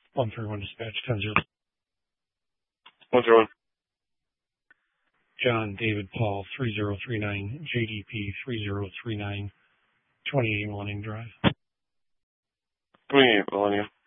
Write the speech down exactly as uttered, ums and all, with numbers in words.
one three one dispatch, ten zero. one three one. John David Paul, three zero three nine, J D P three zero three nine, twenty-eight Millennium Drive. twenty-eight Millennium.